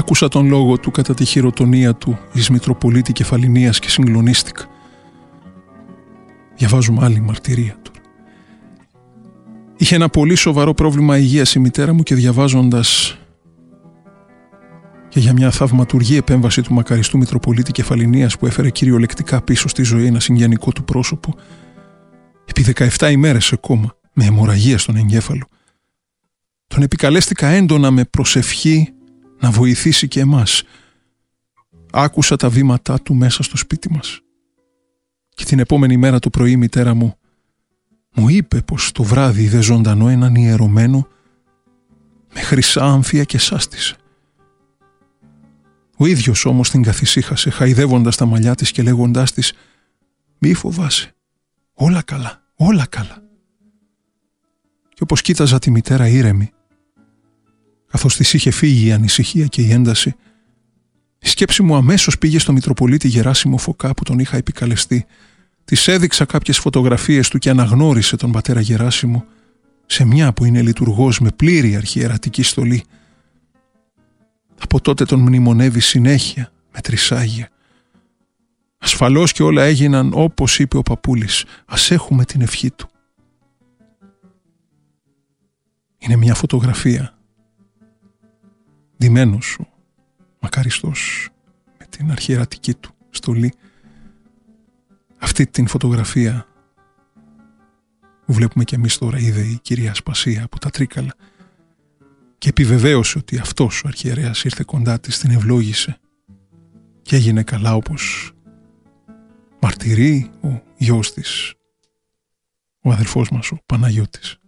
Άκουσα τον λόγο του κατά τη χειροτονία του εις Μητροπολίτη Κεφαληνίας και συγκλονίστηκα. Διαβάζουμε άλλη μαρτυρία τώρα. Είχε ένα πολύ σοβαρό πρόβλημα υγείας η μητέρα μου και διαβάζοντας και για μια θαυματουργή επέμβαση του μακαριστού Μητροπολίτη Κεφαληνίας που έφερε κυριολεκτικά πίσω στη ζωή ένα συγγενικό του πρόσωπο, επί 17 ημέρες σε κόμμα, με αιμορραγία στον εγκέφαλο, τον επικαλέστηκα έντονα με προσευχή να βοηθήσει και εμάς. Άκουσα τα βήματά του μέσα στο σπίτι μας. Και την επόμενη μέρα το πρωί η μητέρα μου είπε πως το βράδυ είδε ζωντανό έναν ιερωμένο με χρυσά άμφια και σάστησε. Ο ίδιος όμως την καθησύχασε, χαϊδεύοντας τα μαλλιά της και λέγοντάς της «Μη φοβάσαι, όλα καλά, όλα καλά». Και όπως κοίταζα τη μητέρα ήρεμη, καθώς της είχε φύγει η ανησυχία και η ένταση, η σκέψη μου αμέσως πήγε στο Μητροπολίτη Γεράσιμο Φωκά που τον είχα επικαλεστεί. Της έδειξα κάποιες φωτογραφίες του και αναγνώρισε τον πατέρα Γεράσιμο σε μια που είναι λειτουργός με πλήρη αρχιερατική στολή. Από τότε τον μνημονεύει συνέχεια με τρισάγια. Ασφαλώς και όλα έγιναν όπως είπε ο παππούλης. Ας έχουμε την ευχή του. Είναι μια φωτογραφία. Ντυμένος ο μακαριστός με την αρχιερατική του στολή. Αυτή την φωτογραφία που βλέπουμε κι εμείς τώρα είδε η κυρία Σπασία από τα Τρίκαλα και επιβεβαίωσε ότι αυτός ο αρχιερέας ήρθε κοντά της, την ευλόγησε και έγινε καλά όπως μαρτυρεί ο γιος της, ο αδελφός μας ο Παναγιώτης.